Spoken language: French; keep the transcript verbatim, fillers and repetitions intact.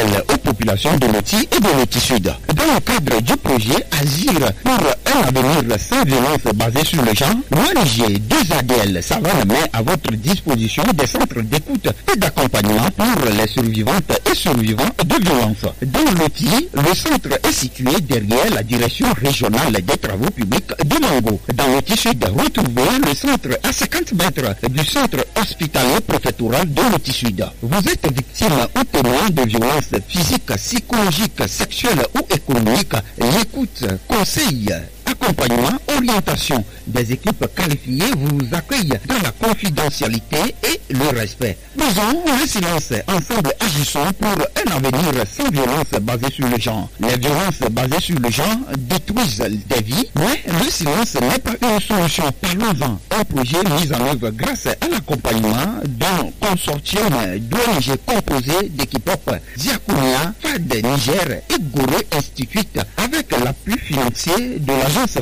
aux populations de Loti et de Loti Sud. Dans le cadre du projet Agir pour un avenir sans violence basé sur le genre, l'O N G deux A D L Savane met à votre disposition des centres d'écoute et d'accompagnement pour les survivantes et survivants de violences. Dans Loti, le centre est situé derrière la direction régionale des travaux publics de Mango. Dans Loti Sud, retrouvez le centre à cinquante mètres du centre hospitalier préfectoral de Loti Sud. Vous êtes victime ou témoin de violences physiques, psychologiques, sexuelles ou économiques. L'écoute, conseil, accompagnement, orientation des équipes qualifiées vous accueillent dans la confidentialité et le respect. Brisons le silence. Ensemble, agissons pour un avenir sans violence basée sur le genre. Les violences basées sur le genre détruisent des vies, mais le silence n'est pas une solution. Parlons-en. Un projet mis en œuvre grâce à l'accompagnement d'un consortium d'O N G composé d'équipes Diakonia, F A D Niger et Gorée Institute avec l'appui financier de l'agence